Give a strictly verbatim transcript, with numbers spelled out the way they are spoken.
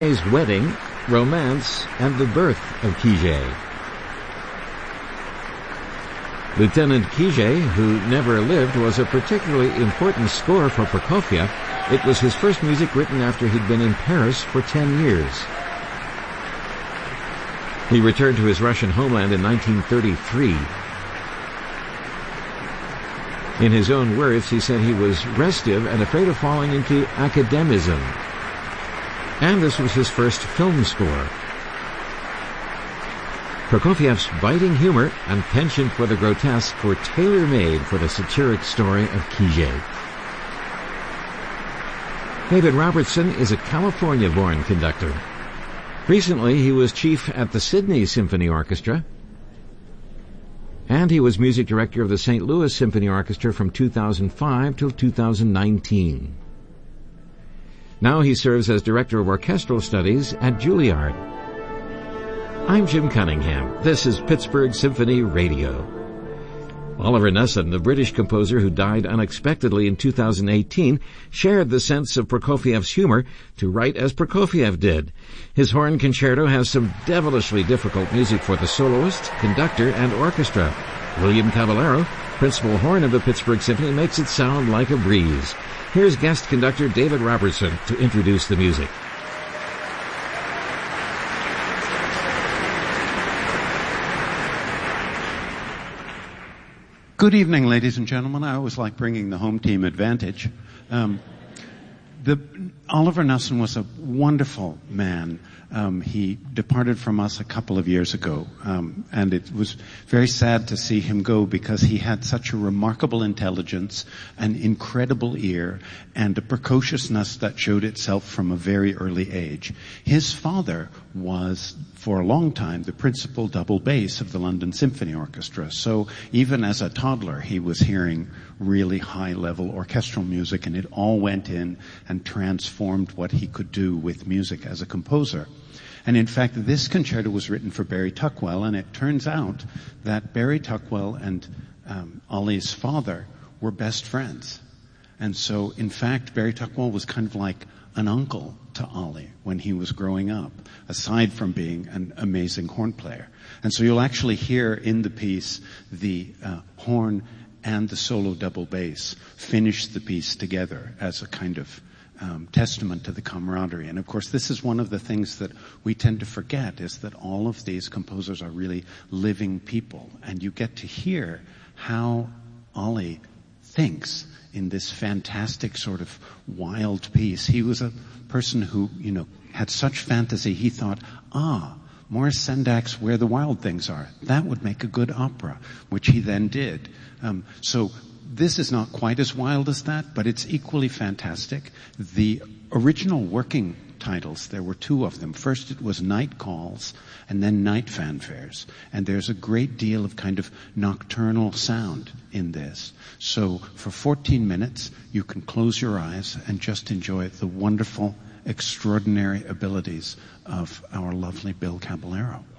His wedding, romance, and the birth of Kizhay. Lieutenant Kizhay, who never lived, was a particularly important score for Prokofiev. It was his first music written after he'd been in Paris for ten years. He returned to his Russian homeland in nineteen thirty-three. In his own words, he said he was restive and afraid of falling into academism. And this was his first film score. Prokofiev's biting humor and penchant for the grotesque were tailor-made for the satiric story of Kizhay. David Robertson is a California-born conductor. Recently, he was chief at the Sydney Symphony Orchestra, and he was music director of the Saint Louis Symphony Orchestra from two thousand five till two thousand nineteen. Now he serves as Director of Orchestral Studies at Juilliard. I'm Jim Cunningham. This is Pittsburgh Symphony Radio. Oliver Knussen, the British composer who died unexpectedly in two thousand eighteen, shared the sense of Prokofiev's humor to write as Prokofiev did. His horn concerto has some devilishly difficult music for the soloist, conductor, and orchestra. William Caballero, principal horn of the Pittsburgh Symphony, makes it sound like a breeze. Here's guest conductor David Robertson to introduce the music. Good evening, ladies and gentlemen. I always like bringing the home team advantage. Um, the, Oliver Knussen was a wonderful man. Um, he departed from us a couple of years ago, um, and it was very sad to see him go because he had such a remarkable intelligence, an incredible ear, and a precociousness that showed itself from a very early age. His father was, for a long time, the principal double bass of the London Symphony Orchestra. So even as a toddler, he was hearing really high-level orchestral music, and it all went in and transformed what he could do with music as a composer. And in fact, this concerto was written for Barry Tuckwell, and it turns out that Barry Tuckwell and um, Ollie's father were best friends. And so, in fact, Barry Tuckwell was kind of like an uncle to Ollie when he was growing up, aside from being an amazing horn player. And so you'll actually hear in the piece the uh, horn and the solo double bass finish the piece together as a kind of Um, testament to the camaraderie. And of course, this is one of the things that we tend to forget, is that all of these composers are really living people. And you get to hear how Ollie thinks in this fantastic sort of wild piece. He was a person who, you know, had such fantasy. He thought, ah, Morris Sendak's Where the Wild Things Are. That would make a good opera, which he then did. Um, so This is not quite as wild as that, but it's equally fantastic. The original working titles, there were two of them. First it was Night Calls, and then Night Fanfares. And there's a great deal of kind of nocturnal sound in this. So for fourteen minutes, you can close your eyes and just enjoy the wonderful, extraordinary abilities of our lovely Bill Caballero.